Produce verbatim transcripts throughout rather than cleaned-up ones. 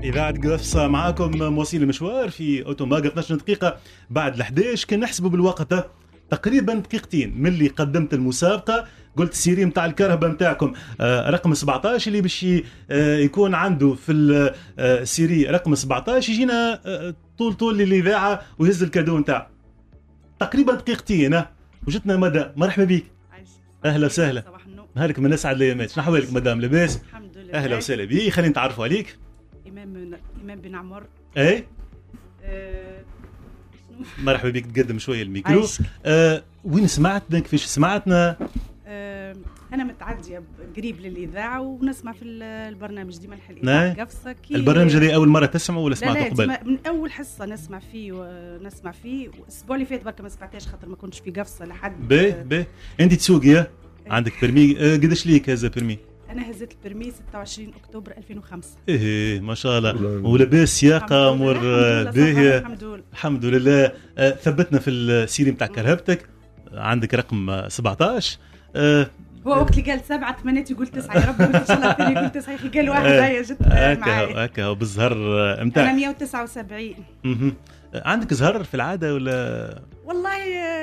إذاعة قفصة معاكم مواصلين المشوار في أوتوماغ اثناش دقيقة بعد الحداش. كان نحسبوا بالوقت تقريبا دقيقتين من اللي قدمت المسابقة. قلت السيري متاع الكرهبة متاعكم آه رقم سبعطاش اللي باش آه يكون عنده في السيري رقم سبعطاش يجينا آه طول طول الإذاعة ويهز الكادو متاعه. تقريبا دقيقتين وجدنا مدى. مرحبا بك. أهلا وسهلا. نهارك من أسعد الأيامات. شنو أحوالك مدام؟ لاباس؟ الحمد لله. أهلا وسهلا بك. خلينا نتعرفوا عليك. إمام إمام بن عمر. أي أه... مرحبا بك. تقدم شوية الميكرو. أه... وين سمعتنا؟ كيفاش سمعتنا؟ أه... أنا متعدية قريب للإذاعة ونسمع في البرنامج ديما نحل إذاعة قفصة. البرنامج هذا أول مرة تسمعه ولا سمعته قبل؟ لا من أول حصة نسمع فيه ونسمع فيه. الأسبوع اللي فات بركة ما سمعتهاش خاطر ما كنتش في قفصة لحد. باهي باهي. أنت تسوقي عندك برمي أه قداش ليك هذا برمي؟ أنا هزت البرمي ستة وعشرين أكتوبر ألفين وخمسة. إيه ما شاء الله. ولاباس سياقة أمور باهية الحمد لله. الحمد لله. أه ثبتنا في السيري متاع كرهبتك. عندك رقم سبعطاش. أه هو وقت اللي قال سبعة ثمانية يقول تسعة. يا رب إن شاء الله ثاني يقول تسعة. قال واحد هيا جت معي. هكا هكا بالزهر متاع. أنا مية وتسعة وسبعين. عندك زهر في العادة ولا؟ والله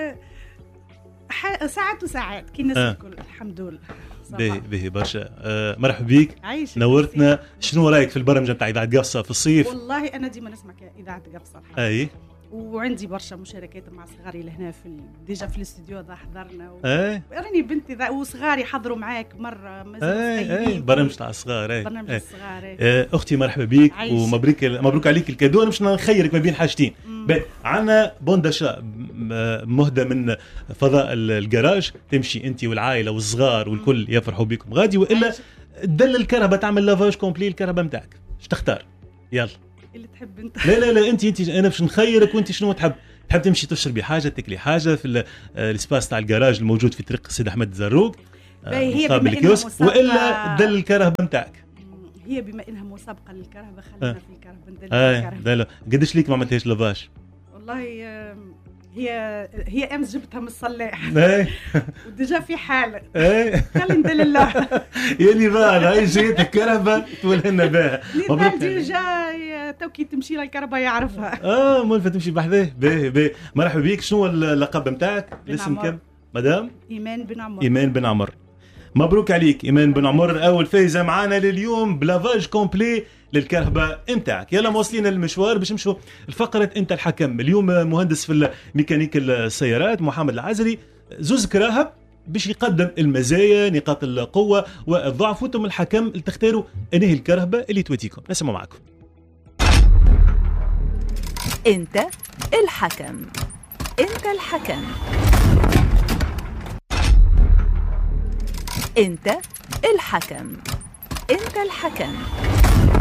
ساعات وساعات كي الناس الكل. الحمد لله. باهي باهي برشا. آه مرحبا بيك. عايش نورتنا. شنو رايك في البرنامج نتاع إذاعة قفصة في الصيف؟ والله أنا ديما نسمع إذاعة قفصة الحمد. أي. وعندي برشا مشاركات مع صغاري لهنا في ال... ديجا في الاستوديو ذا حضرنا و... اي راني بنتي ذا وصغاري حضروا معاك مره اي اي برنامج تاع الصغار. اي برنامج الصغار. اي اختي مرحبا بيك ومبروك مبروك عليك الكادو. انا باش نخيرك ما بين حاجتين. عندنا بونداشا مهدى من فضاء الجراج تمشي انت والعائله والصغار والكل يفرحوا بكم غادي، والا تدل الكهرباء تعمل لافاج كومبلي الكهرباء نتاعك. اش تختار؟ يلا اللي تحب انت. لا لا لا انت انت انا باش نخيرك وانت شنو تحب. تحب تمشي تشربي حاجه تاكلي حاجه في الاسباس تاع الجراج الموجود في طريق سيد احمد الزروق مقابل الكيوسك، والا دل الكهرباء نتاعك. هي بما انها مسابقه للكهرباء خلينا آه. في الكهرباء ندل آه. الكهرباء. لا قداش ليك ما عملتهاش لافاج؟ والله هي هي امس جبتها من الصلاح وديجا في حاله خلي ندل الله. يا نضال هاي جيت الكهرباء تولهنا بها. نضال ديجا توكي تمشي للكهرباء يعرفها. اه مولفه تمشي بحذاه. باهي باهي. مرحبا بك. شنو اللقب نتاعك؟ الاسم كم مدام؟ ايمان بن عمر. ايمان بن عمر. مبروك عليك ايمان بن عمر، اول فايزه معانا لليوم بلافاج كومبلي للكهرباء نتاعك. يلا موصلين المشوار باش نمشوا الفقره انت الحكم. اليوم مهندس في ميكانيك السيارات محمد العزري زوز كراهب باش يقدم المزايا نقاط القوه والضعف، وانتم الحكم اللي تختاروا انهي الكهرباء اللي تواتيكم. نسمع معكم. انت الحكم. انت الحكم. انت الحكم. انت الحكم.